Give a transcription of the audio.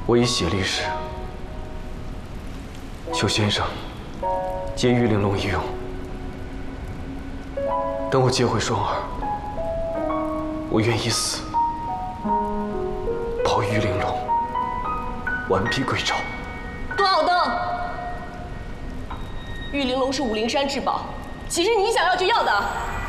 我已血立誓，求先生接玉玲珑一用。等我接回双儿，我愿以死保玉玲珑完璧归赵。 段傲登，玉玲珑是武陵山至宝，岂是你想要就要的？